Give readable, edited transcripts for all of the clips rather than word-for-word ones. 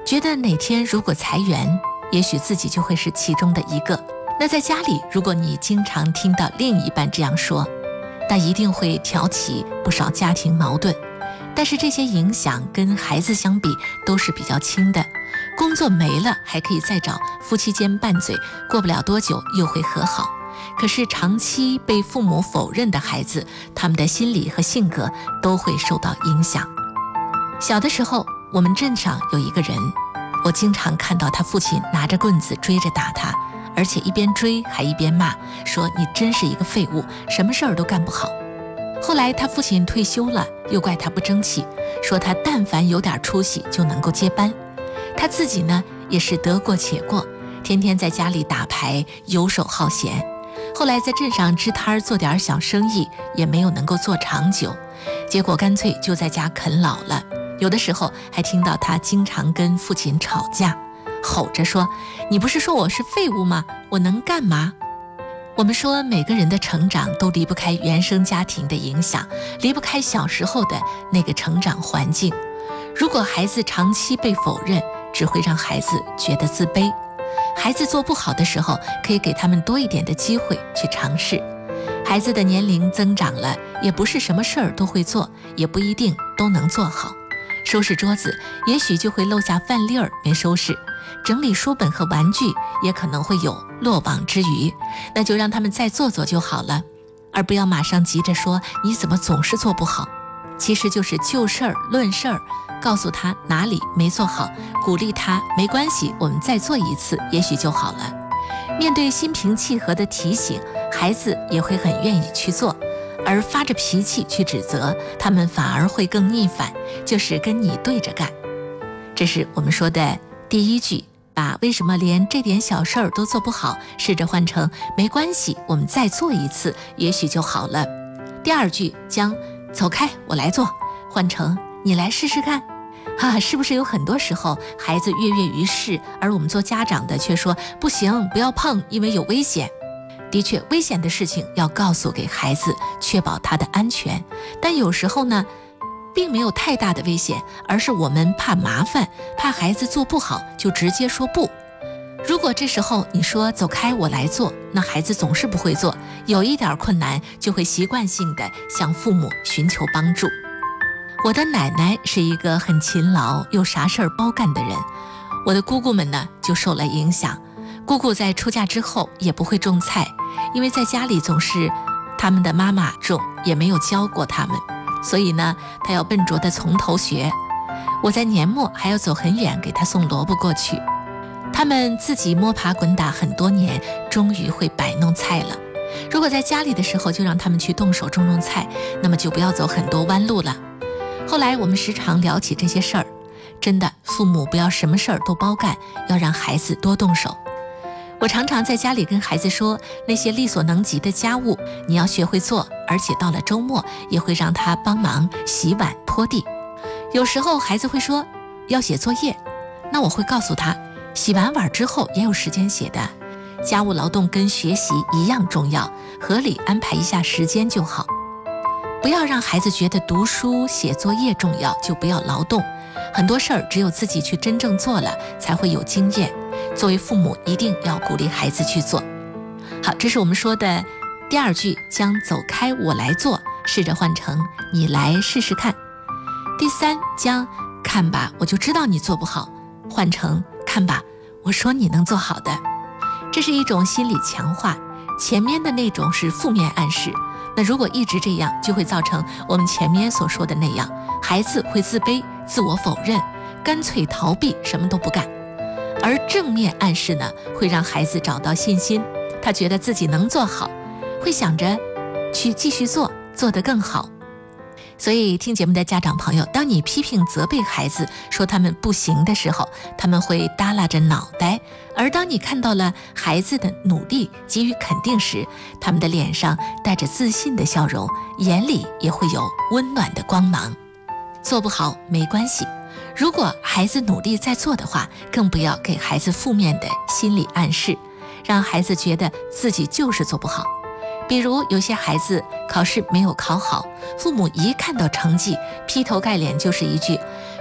觉得哪天如果裁员，也许自己就会是其中的一个。那在家里，如果你经常听到另一半这样说，那一定会挑起不少家庭矛盾。但是这些影响跟孩子相比都是比较轻的，工作没了还可以再找，夫妻间拌嘴，过不了多久又会和好。可是长期被父母否认的孩子，他们的心理和性格都会受到影响。小的时候，我们镇上有一个人，我经常看到他父亲拿着棍子追着打他，而且一边追还一边骂，说你真是一个废物，什么事儿都干不好。后来他父亲退休了，又怪他不争气，说他但凡有点出息就能够接班。他自己呢，也是得过且过，天天在家里打牌，游手好闲。后来在镇上支摊做点小生意，也没有能够做长久，结果干脆就在家啃老了。有的时候还听到他经常跟父亲吵架，吼着说，你不是说我是废物吗？我能干嘛？我们说每个人的成长都离不开原生家庭的影响，离不开小时候的那个成长环境。如果孩子长期被否认，只会让孩子觉得自卑。孩子做不好的时候，可以给他们多一点的机会去尝试。孩子的年龄增长了，也不是什么事儿都会做，也不一定都能做好。收拾桌子，也许就会漏下饭粒儿没收拾；整理书本和玩具，也可能会有落网之鱼，那就让他们再做做就好了，而不要马上急着说你怎么总是做不好。其实就是就事儿论事儿，告诉他哪里没做好，鼓励他没关系，我们再做一次，也许就好了。面对心平气和的提醒，孩子也会很愿意去做，而发着脾气去指责，他们反而会更逆反，就是跟你对着干。这是我们说的第一句，把为什么连这点小事儿都做不好，试着换成没关系，我们再做一次，也许就好了。第二句将走开，我来做换成你来试试看。是不是有很多时候孩子跃跃欲试，而我们做家长的却说不行，不要碰，因为有危险。的确，危险的事情要告诉给孩子，确保他的安全。但有时候呢，并没有太大的危险，而是我们怕麻烦，怕孩子做不好，就直接说不。如果这时候你说走开，我来做，那孩子总是不会做，有一点困难就会习惯性的向父母寻求帮助。我的奶奶是一个很勤劳又啥事儿包干的人，我的姑姑们呢就受了影响。姑姑在出嫁之后也不会种菜，因为在家里总是他们的妈妈种，也没有教过他们，所以呢她要笨拙地从头学。我在年末还要走很远给她送萝卜过去。他们自己摸爬滚打很多年，终于会摆弄菜了。如果在家里的时候就让他们去动手种菜，那么就不要走很多弯路了。后来我们时常聊起这些事儿，真的，父母不要什么事儿都包干，要让孩子多动手。我常常在家里跟孩子说，那些力所能及的家务你要学会做，而且到了周末也会让他帮忙洗碗拖地。有时候孩子会说要写作业，那我会告诉他，洗完碗之后也有时间写的，家务劳动跟学习一样重要，合理安排一下时间就好。不要让孩子觉得读书写作业重要就不要劳动，很多事儿只有自己去真正做了才会有经验。作为父母一定要鼓励孩子去做。好，这是我们说的第二句，将走开我来做试着换成你来试试看。第三，将看吧我就知道你做不好换成看吧我说你能做好的。这是一种心理强化，前面的那种是负面暗示，那如果一直这样，就会造成我们前面所说的那样，孩子会自卑、自我否认，干脆逃避，什么都不干。而正面暗示呢，会让孩子找到信心，他觉得自己能做好，会想着去继续做，做得更好。所以听节目的家长朋友，当你批评责备孩子说他们不行的时候，他们会耷拉着脑袋，而当你看到了孩子的努力，给予肯定时，他们的脸上带着自信的笑容，眼里也会有温暖的光芒。做不好没关系，如果孩子努力在做的话，更不要给孩子负面的心理暗示，让孩子觉得自己就是做不好。比如有些孩子考试没有考好，父母一看到成绩，劈头盖脸就是一句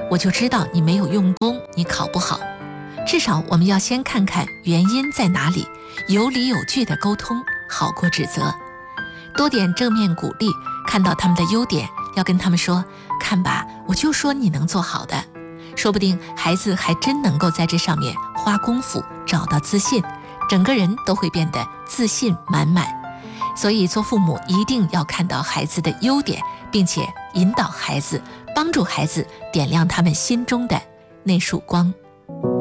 我就知道你没有用功，你考不好。至少我们要先看看原因在哪里，有理有据的沟通好过指责。多点正面鼓励，看到他们的优点，要跟他们说，看吧，我就说你能做好的。说不定孩子还真能够在这上面花功夫，找到自信，整个人都会变得自信满满。所以做父母一定要看到孩子的优点，并且引导孩子，帮助孩子点亮他们心中的那束光。